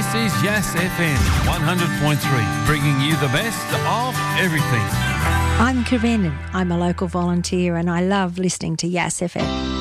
is Yass FM 100.3, bringing you the best of everything. I'm Corinne. I'm a local volunteer and I love listening to Yass FM.